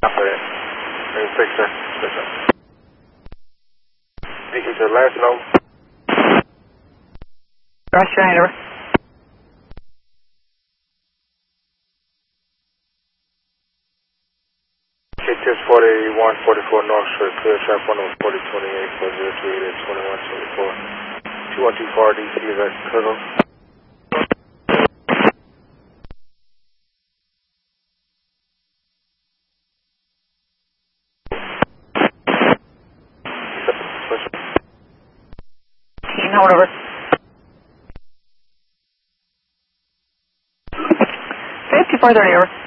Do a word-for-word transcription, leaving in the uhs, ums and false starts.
After that. Six, sir. Six, sir. Thank you, sir. Last note. Roger, over. K T S forty-one forty-four North Shore, clear trap one oh forty twenty-eight, four zero three eight, twenty-one twenty-four. two one two four R D C is at Cuddle. Hold over. fifty-four thirty, over.